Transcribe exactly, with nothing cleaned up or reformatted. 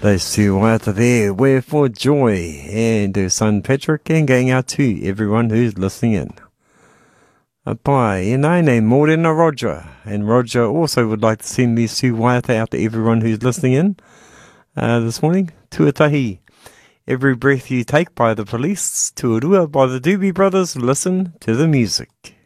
Those two waiata there, Wherefore Joy, and her son Patrick, and going out to everyone who's listening in. Apai, and I name Morena Roger, and Roger also would like to send these two waiata out to everyone who's listening in uh, this morning. Tuatahi, Every Breath You Take by the Police, Tuarua by the Doobie Brothers, listen to the music.